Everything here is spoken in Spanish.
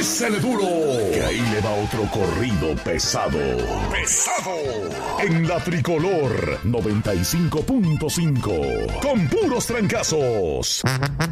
Písele duro, que ahí le va otro corrido pesado. En la Tricolor 95.5, con puros trancazos.